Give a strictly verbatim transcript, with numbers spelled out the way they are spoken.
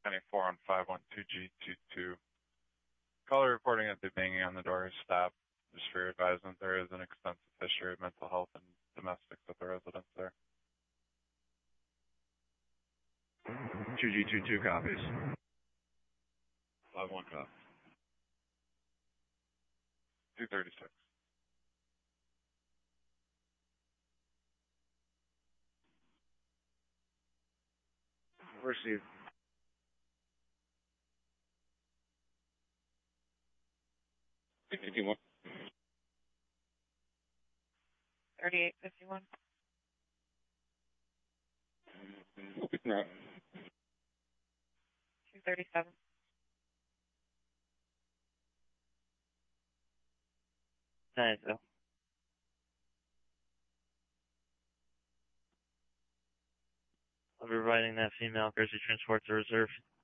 ninety-four on five one two G twenty-two. Caller reporting that the banging on the door is stopped. Just for your advisement, there is an extensive history of mental health and domestics with the residents there. two G twenty-two copies. five one cop. two thirty-six. Received. fifty-one. thirty-eight fifty-one. Open route. two thirty-seven. Nashville. I'll be providing that female courtesy transport to reserve.